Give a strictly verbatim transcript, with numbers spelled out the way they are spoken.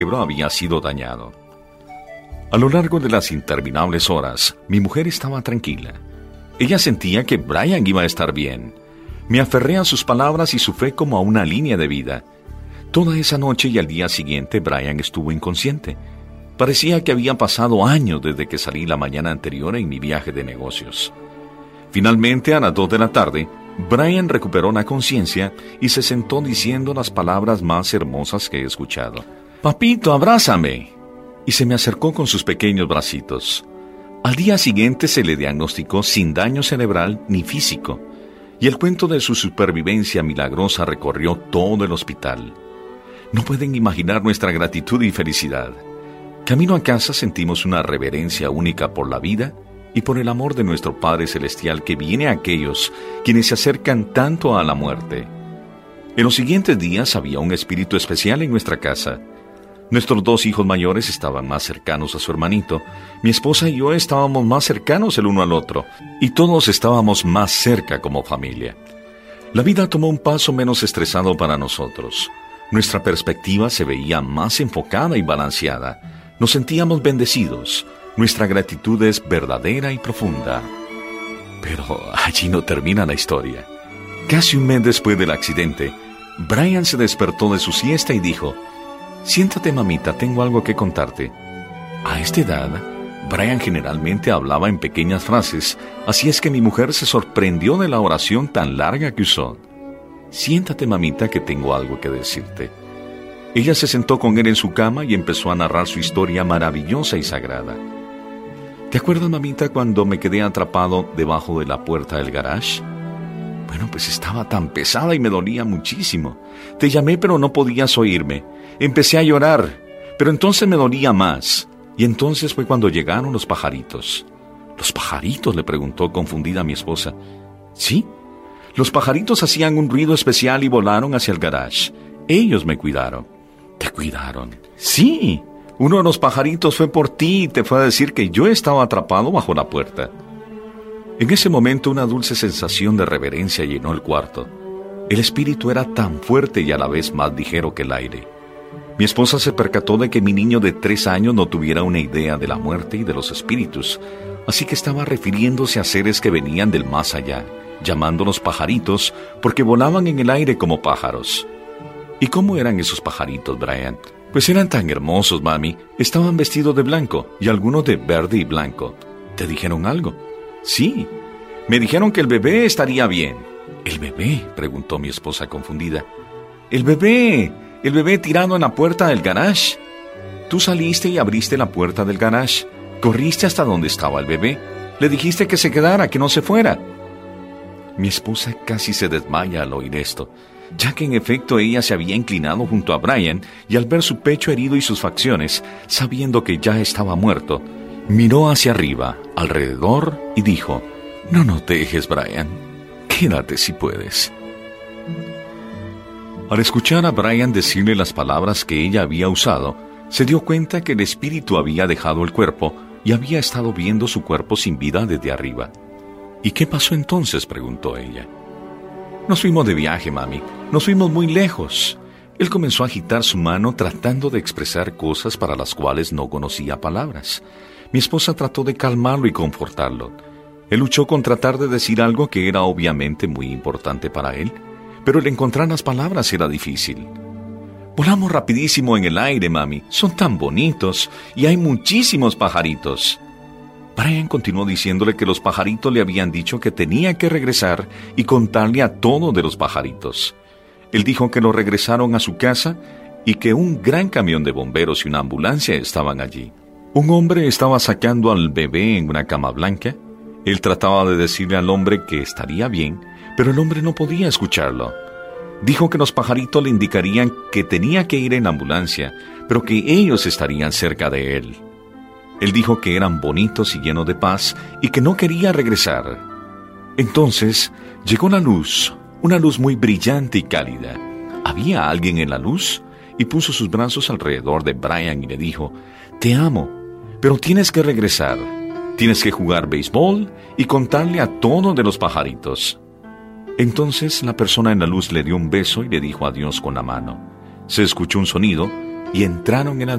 cerebro había sido dañado. A lo largo de las interminables horas, mi mujer estaba tranquila. Ella sentía que Brian iba a estar bien. Me aferré a sus palabras y su fe como a una línea de vida. Toda esa noche y al día siguiente, Brian estuvo inconsciente. Parecía que había pasado años desde que salí la mañana anterior en mi viaje de negocios. Finalmente, a las dos de la tarde, Brian recuperó la conciencia y se sentó diciendo las palabras más hermosas que he escuchado. «Papito, abrázame». Y se me acercó con sus pequeños bracitos. Al día siguiente se le diagnosticó sin daño cerebral ni físico, y el cuento de su supervivencia milagrosa recorrió todo el hospital. No pueden imaginar nuestra gratitud y felicidad. Camino a casa sentimos una reverencia única por la vida y por el amor de nuestro Padre Celestial que viene a aquellos quienes se acercan tanto a la muerte. En los siguientes días había un espíritu especial en nuestra casa. Nuestros dos hijos mayores estaban más cercanos a su hermanito, mi esposa y yo estábamos más cercanos el uno al otro, y todos estábamos más cerca como familia. La vida tomó un paso menos estresado para nosotros. Nuestra perspectiva se veía más enfocada y balanceada. Nos sentíamos bendecidos. Nuestra gratitud es verdadera y profunda. Pero allí no termina la historia. Casi un mes después del accidente, Brian se despertó de su siesta y dijo: «Siéntate, mamita, tengo algo que contarte». A esta edad, Brian generalmente hablaba en pequeñas frases, así es que mi mujer se sorprendió de la oración tan larga que usó. «Siéntate, mamita, que tengo algo que decirte». Ella se sentó con él en su cama y empezó a narrar su historia maravillosa y sagrada. «¿Te acuerdas, mamita, cuando me quedé atrapado debajo de la puerta del garage? Bueno, pues estaba tan pesada y me dolía muchísimo. Te llamé, pero no podías oírme. Empecé a llorar, pero entonces me dolía más. Y entonces fue cuando llegaron los pajaritos». «¿Los pajaritos?», le preguntó confundida mi esposa. «Sí, los pajaritos hacían un ruido especial y volaron hacia el garage. Ellos me cuidaron». «¿Te cuidaron?» «Sí, uno de los pajaritos fue por ti y te fue a decir que yo estaba atrapado bajo la puerta». En ese momento una dulce sensación de reverencia llenó el cuarto. El espíritu era tan fuerte y a la vez más ligero que el aire. Mi esposa se percató de que mi niño de tres años no tuviera una idea de la muerte y de los espíritus, así que estaba refiriéndose a seres que venían del más allá, llamándolos pajaritos porque volaban en el aire como pájaros. ¿Y cómo eran esos pajaritos, Brian? Pues eran tan hermosos, mami. Estaban vestidos de blanco y algunos de verde y blanco. ¿Te dijeron algo? Sí, me dijeron que el bebé estaría bien. ¿El bebé?, preguntó mi esposa confundida. ¡El bebé! ¡El bebé tirado en la puerta del garage! Tú saliste y abriste la puerta del garage. Corriste hasta donde estaba el bebé. Le dijiste que se quedara, que no se fuera. Mi esposa casi se desmaya al oír esto, ya que en efecto ella se había inclinado junto a Brian y al ver su pecho herido y sus facciones, sabiendo que ya estaba muerto, miró hacia arriba, alrededor y dijo: «No nos dejes, Brian. Quédate si puedes». Al escuchar a Brian decirle las palabras que ella había usado, se dio cuenta que el espíritu había dejado el cuerpo y había estado viendo su cuerpo sin vida desde arriba. «¿Y qué pasó entonces?», preguntó ella. «Nos fuimos de viaje, mami. Nos fuimos muy lejos». Él comenzó a agitar su mano tratando de expresar cosas para las cuales no conocía palabras. Mi esposa trató de calmarlo y confortarlo. Él luchó con tratar de decir algo que era obviamente muy importante para él, pero el encontrar las palabras era difícil. «Volamos rapidísimo en el aire, mami. Son tan bonitos y hay muchísimos pajaritos». Brian continuó diciéndole que los pajaritos le habían dicho que tenía que regresar y contarle a todo de los pajaritos. Él dijo que lo regresaron a su casa y que un gran camión de bomberos y una ambulancia estaban allí. Un hombre estaba sacando al bebé en una cama blanca. Él trataba de decirle al hombre que estaría bien, pero el hombre no podía escucharlo. Dijo que los pajaritos le indicarían que tenía que ir en la ambulancia, pero que ellos estarían cerca de él. Él dijo que eran bonitos y llenos de paz y que no quería regresar. Entonces llegó la luz, una luz muy brillante y cálida. ¿Había alguien en la luz? Y puso sus brazos alrededor de Brian y le dijo: «Te amo, pero tienes que regresar. Tienes que jugar béisbol y contarle a todos de los pajaritos». Entonces la persona en la luz le dio un beso y le dijo adiós con la mano. Se escuchó un sonido y entraron en las